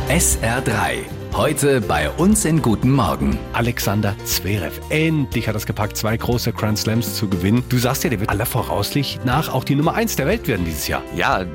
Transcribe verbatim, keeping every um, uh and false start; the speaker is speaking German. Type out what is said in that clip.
S R drei. Heute bei uns in Guten Morgen. Alexander Zverev. Endlich hat er es gepackt, zwei große Grand Slams zu gewinnen. Du sagst ja, der wird aller Voraussicht nach auch die Nummer eins der Welt werden dieses Jahr. Ja,